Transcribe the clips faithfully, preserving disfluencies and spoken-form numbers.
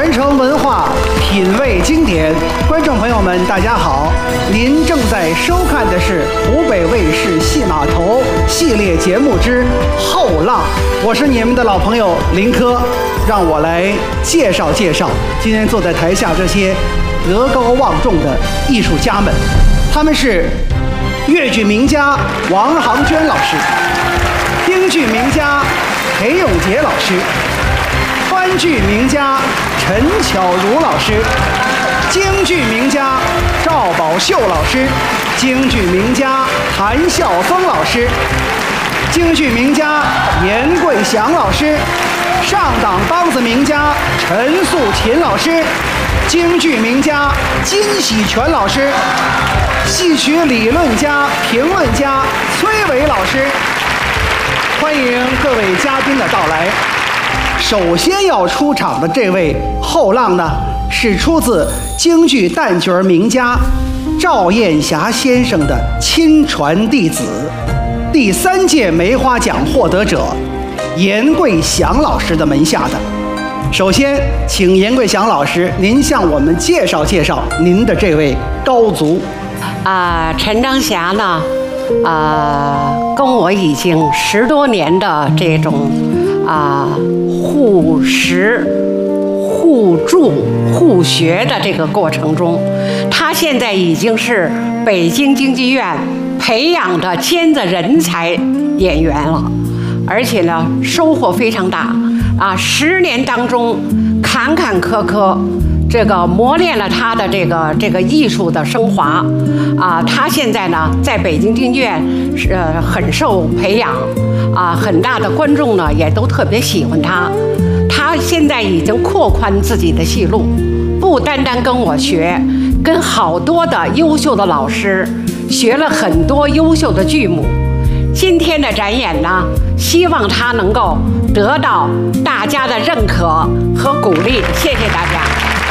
传承文化，品味经典。观众朋友们，大家好！您正在收看的是湖北卫视戏码头系列节目之《后浪》，我是你们的老朋友林科。让我来介绍介绍今天坐在台下这些德高望重的艺术家们，他们是粤剧名家王航娟老师，京剧名家裴永杰老师，川剧名家陈巧如老师，京剧名家赵宝秀老师，京剧名家谭笑峰老师，京剧名家严桂祥老师，上档梆子名家陈素琴老师，京剧名家金喜全老师，戏曲理论家、评论家崔伟老师。欢迎各位嘉宾的到来。首先要出场的这位后浪呢，是出自京剧旦角名家赵燕霞先生的亲传弟子，第三届梅花奖获得者严桂祥老师的门下的。首先，请严桂祥老师您向我们介绍介绍您的这位高足。 啊、呃，陈章霞呢，啊、呃，跟我已经十多年的这种啊、呃、互识、互助、互学的这个过程中，他现在已经是北京京剧院培养的尖子人才演员了，而且呢，收获非常大啊！十年当中坎坎坷坷。这个磨练了他的这个这个艺术的升华，啊，他现在呢在北京京剧院是呃很受培养，啊，很大的观众呢也都特别喜欢他。他现在已经扩宽自己的戏路，不单单跟我学，跟好多的优秀的老师学了很多优秀的剧目。今天的展演呢，希望他能够得到大家的认可和鼓励。谢谢大家。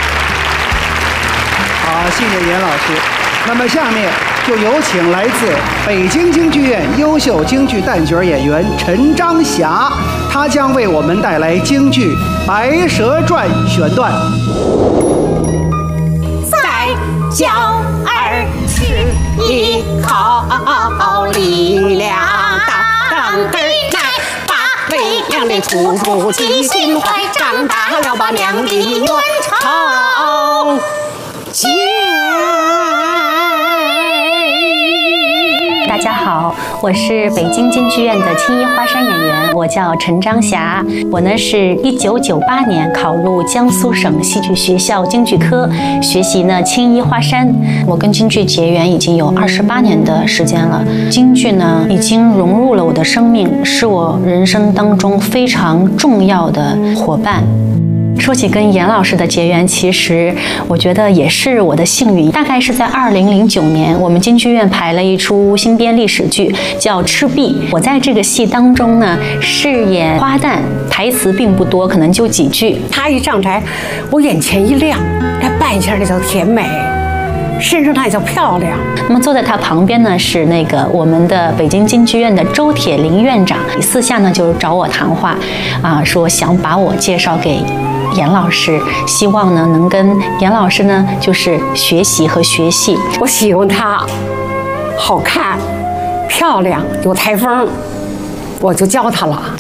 好，谢谢严老师。那么下面就有请来自北京京剧院优秀京剧旦角演员陈章霞，她将为我们带来京剧《白蛇传》选段。 再叫儿吃一口力量大当对来，把为娘的处处记心怀，长大了把娘的冤仇结。 大家好，我是北京京剧院的青衣花山演员，我叫陈章霞。我呢是一九九八年考入江苏省戏剧学校京剧科，学习呢青衣花山。我跟京剧结缘已经有二十八年的时间了，京剧呢已经融入了我的生命，是我人生当中非常重要的伙伴。说起跟严老师的结缘，其实我觉得也是我的幸运。大概是在二零零九年，我们京剧院排了一出新编历史剧，叫《赤壁》。我在这个戏当中呢，饰演花旦，台词并不多，可能就几句。 他一上台，我眼前一亮，那扮相那叫甜美，身上那叫漂亮。 那么坐在他旁边呢，是那个我们的北京京剧院的周铁林院长，私下呢就找我谈话，啊，说想把我介绍给严老师，希望呢能跟严老师呢就是学习和学戏。 我喜欢他，好看、漂亮、有台风，我就教他了。